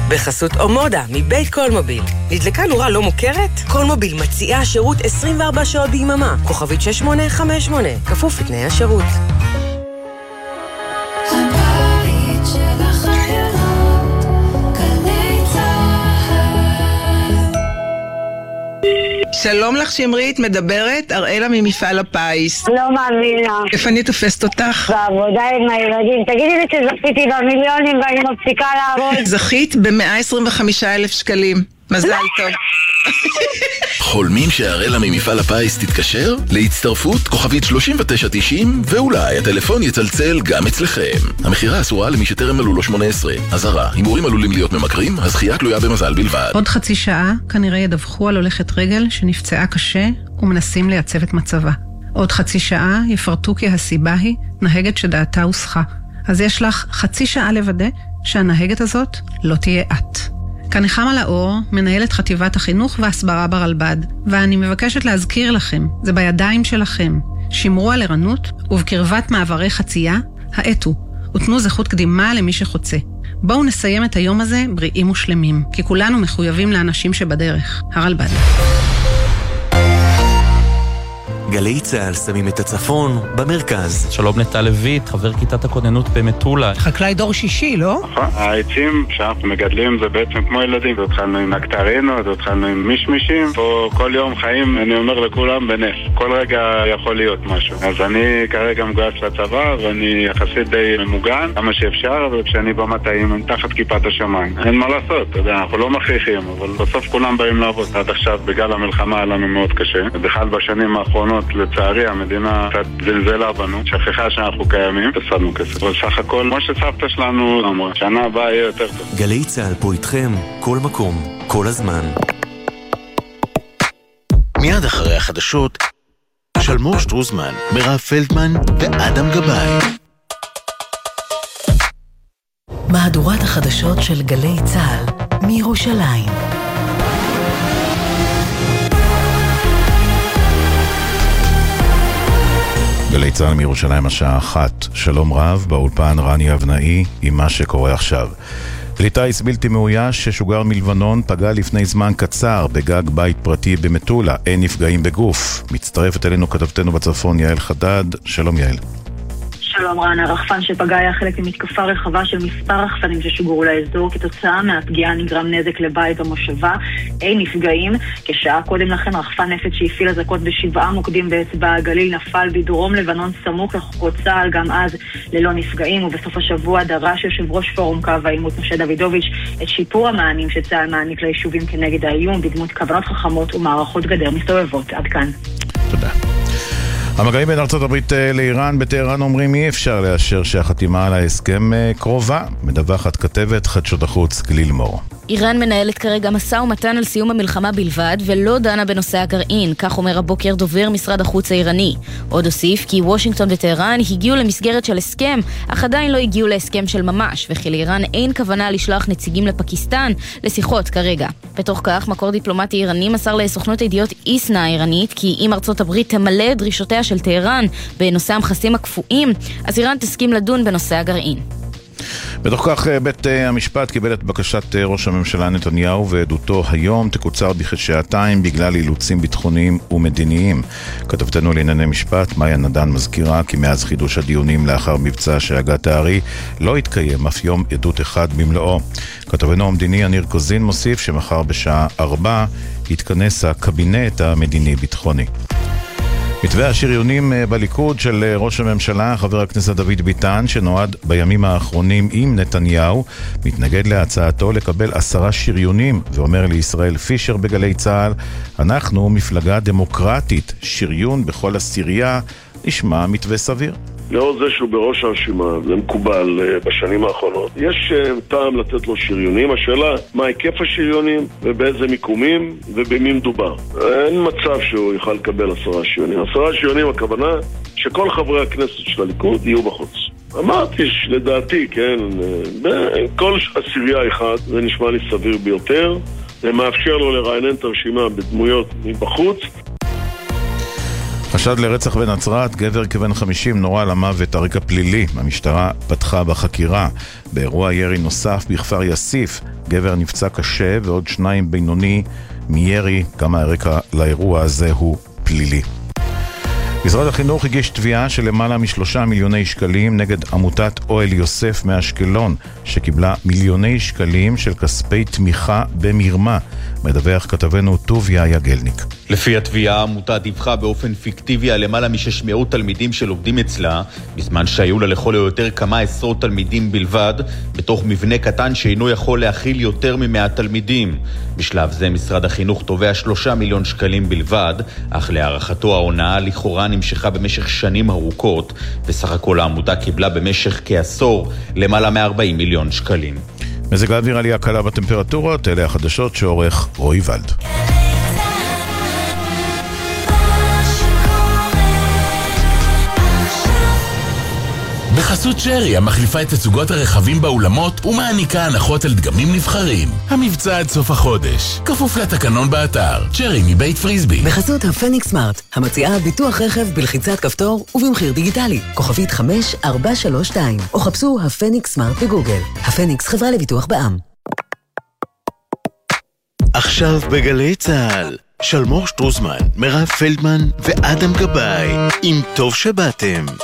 בחסות אומודה מבית קולמוביל. נדלקה נורה לא מוכרת? קולמוביל מציעה שירות 24 שעות ביממה. כוכבית 6858. כפוף לתנאי השירות. הבית של החיילות, גלי צהל. שלום לך שמרית, מדברת אראלה ממפעל הפיס. לא מאמינה. איפה אני תופסת אותך? בעבודה עם הילדים. תגידי לי שזכיתי במיליונים ואני מפסיקה לעבוד. זכית ב-125,000 שקלים. מזל טוב. חולמים שהראלה ממפעל הפיס תתקשר? להצטרפות כוכבית 3990 ואולי הטלפון יצלצל גם אצלכם. המחירה אסורה למי שטרם מלאו לו 18. אזהרה, הימורים עלולים להיות ממכרים, הזכייה תלויה במזל בלבד. עוד חצי שעה כנראה ידווחו על הולכת רגל שנפצעה קשה ומנסים לייצב את מצבה. עוד חצי שעה יפרטו כי הסיבה היא נהגת שדעתה הוסחה. אז יש לך חצי שעה לוודא שהנהגת הזאת לא תהיה את. כאן נחמה לאור, מנהלת חטיבת החינוך והסברה ברלב"ד, ואני מבקשת להזכיר לכם, זה בידיים שלכם. שמרו על ערנות ובקרבת מעברי חצייה, האטו, ותנו זכות קדימה למי שחוצה. בואו נסיים את היום הזה בריאים ושלמים, כי כולנו מחויבים לאנשים שבדרך. הרלב"ד. גלי צהל שמים את הצפון במרכז. שלום נטע לויט, חבר כיתת הכוננות במטולה. חקלאי דור שישי, לא? נכון, העצים שאנחנו מגדלים זה בעצם כמו ילדים. התחלנו עם נקטרינות, התחלנו עם מישמישים. פה כל יום חיים, אני אומר לכולם, בנס. כל רגע יכול להיות משהו. אז אני כרגע מגויס לצבא, ואני יחסית די ממוגן, כמה שאפשר, וכשאני במטעים, תחת כיפת השמיים. אין מה לעשות, אתה יודע, אנחנו לא מכריחים, אבל בסוף כולם באים לעבוד. עד עכשיו, בגלל המלחמה, היה לנו מאוד קשה. בכלל בשנים האחרונות, לצערי, המדינה קצת זלזלה בנו, שכחה שאנחנו קיימים, הפסדנו כסף. אבל סך הכל, כמו שסבתא שלנו אמרה, שנה הבאה יהיה יותר טוב. גלי צהל פה איתכם, כל מקום, כל הזמן. מיד אחרי החדשות, שלמור שטרוזמן, מירב פלדמן ואדם גבאי. מהדורת החדשות של גלי צהל מירושלים. גלי צהל מירושלים השעה 1. שלום רב, באולפן רני אבנאי עם מה שקורה עכשיו. כלי טיס בלתי מאויש ששוגר מלבנון פגע לפני זמן קצר בגג בית פרטי במטולה. אין נפגעים בגוף. מצטרפת אלינו כתבתנו בצפון יעל חדד. שלום יעל. שלום רן, הרחפן שפגע היה חלק ממתקפה רחבה של מספר רחפנים ששוגרו לאזור. כתוצאה מהפגיעה נגרם נזק לבית במושבה, אין נפגעים. כשעה קודם לכן רחפן נפץ שהפעיל אזעקות ב7 מוקדים באצבע הגליל נפל בדרום לבנון סמוך לכוחות צה"ל, גם אז ללא נפגעים. ובסוף השבוע דרש יושב ראש פורום קו העימות משה דוידוביץ' את שיפור המענים שצה"ל מעניק ליישובים כנגד האיום בדמות כוונות חכמות ומערכות גדר מסתובבות. עד כאן. תודה. המגעים בין ארצות הברית לאיראן בטהרן אומרים אי אפשר לאשר שהחתימה על ההסכם קרובה. מדווחת כתבת חדשות החוץ גליל מור. איראן מנהלת כרגע משא ומתן על סיום המלחמה בלבד ולא דנה בנושא הגרעין, כך אומר הבוקר דובר משרד החוץ האיראני. עוד הוסיף כי וושינגטון וטהרן הגיעו למסגרת של הסכם, אך עדיין לא הגיעו להסכם של ממש, וכי לאיראן אין כוונה לשלוח נציגים לפקיסטן לשיחות כרגע. בתוך כך, מקור דיפלומטי איראני מסר לסוכנות הידיעות איסנה האיראנית כי אם ארצות הברית תמלא את דרישותיה של טהרן בנושא המכסים הקפואים, אז איראן תסכים לדון בנושא הגרעין. בתוך כך בית המשפט קיבל את בקשת ראש הממשלה נתניהו ועדותו היום תקוצר בכשעתיים בגלל אילוצים ביטחוניים ומדיניים. כתבתנו לענייני משפט מאיה נדן מזכירה כי מאז חידוש הדיונים לאחר מבצע שהגת הארי לא התקיים אף יום עדות אחד במלואו. כתבנו המדיני יניר קוזין מוסיף שמחר בשעה 4 יתכנס הקבינט המדיני-ביטחוני. מתווה השריונים בליכוד של ראש הממשלה חבר הכנסת דוד ביטן שנועד בימים האחרונים עם נתניהו מתנגד להצעתו לקבל 10 שריונים ואומר לישראל פישר בגלי צהל אנחנו מפלגה דמוקרטית, שריון בכל עשירייה נשמע מתווה סביר. לאור זה שהוא בראש הרשימה, זה מקובל בשנים האחרונות. יש טעם לתת לו שריונים, השאלה מה היקף השריונים ובאיזה מיקומים ובמי מדובר. אין מצב שהוא יוכל לקבל 10 שריונים. 10 שריונים הכוונה שכל חברי הכנסת של הליכוד יהיו בחוץ. אמרתי שלדעתי, כן, כל עשירייה אחד, זה נשמע לי סביר ביותר. זה מאפשר לו לראיין את הרשימה בדמויות מבחוץ. חשד לרצח בנצרת, גבר כבן 50 נורה למוות, הרקע פלילי. המשטרה פתחה בחקירה. באירוע ירי נוסף בכפר יסיף, גבר נפצע קשה ועוד 2 בינוני מירי. גם הרקע לאירוע הזה הוא פלילי. משרד החינוך הגיש תביעה של למעלה מ3 מיליוני שקלים נגד עמותת אוהל יוסף מאשקלון, שקיבלה מיליוני שקלים של כספי תמיכה במרמה. מדווח כתבנו טוביה יגלניק. לפי התביעה, העמותה דיווחה באופן פיקטיבי על למעלה מ600 תלמידים שלומדים אצלה, בזמן שהיו לה לכל היותר כמה עשרות תלמידים בלבד, בתוך מבנה קטן שאינו יכול להכיל יותר מ100 תלמידים. בשלב זה משרד החינוך תובע 3 מיליון שקלים בלבד, אך להערכתו ההונאה לכאורה נמשכה במשך שנים ארוכות, וסך הכל העמותה קיבלה במשך כעשור למעלה מ40 מיליון שקלים. מזג האוויר, עלייה קלה בטמפרטורות, אלה החדשות שעורך רועי ולד. בחסות שרי, המחליפה את תצוגות הרכבים באולמות ומעניקה הנחות על דגמים נבחרים. המבצע עד סוף החודש, כפוף לתקנון באתר. שרי מבית פריסבי. בחסות הפניקס סמארט, המציעה ביטוח רכב בלחיצת כפתור ובמחיר דיגיטלי. כוכבית 5432, או חפשו הפניקס סמארט בגוגל. הפניקס, חברה לביטוח בע"מ. עכשיו בגלי צהל, שלמור שטרוזמן, מירב פלדמן ואדם גבאי, עם טוב שבאתם.